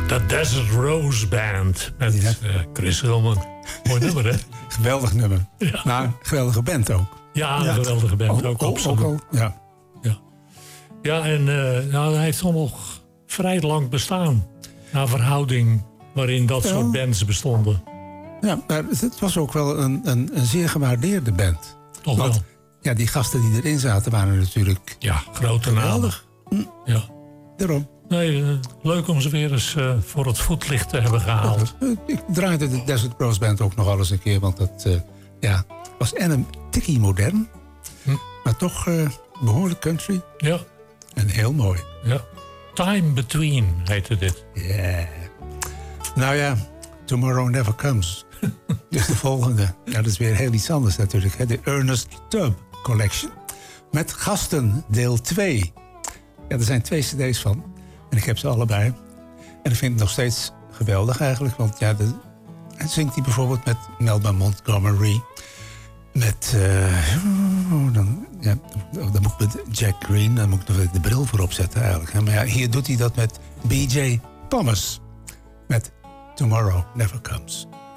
The Desert Rose Band met Chris Hillman. Mooi nummer, hè? Geweldig nummer. Ja. Maar geweldige band ook. Ja, een geweldige band ook. Ook al, ja. Ja, en hij heeft al nog vrij lang bestaan. Naar verhouding waarin dat soort bands bestonden. Ja, maar het was ook wel een zeer gewaardeerde band. Toch wel? Ja, die gasten die erin zaten waren natuurlijk... Ja, grote namen. Ja. Daarom. Nee, leuk om ze weer eens voor het voetlicht te hebben gehaald. Ik draaide de Desert Rose Band ook nog wel eens een keer. Want dat was en een tikkie modern. Maar toch behoorlijk country. Ja. En heel mooi. Ja. Time Between heette dit. Yeah. Nou ja, Tomorrow Never Comes. Dus de volgende. Ja, dat is weer heel iets anders natuurlijk. Hè? De Ernest Tubb Collection. Met gasten, deel 2. Ja, er zijn 2 cd's van. En ik heb ze allebei. En ik vind het nog steeds geweldig eigenlijk. Want ja, dan zingt hij bijvoorbeeld met Melba Montgomery. Met... dan moet ik met Jack Green. Dan moet ik nog de bril voor opzetten eigenlijk. Maar ja, hier doet hij dat met B.J. Thomas. Met Tomorrow Never Comes.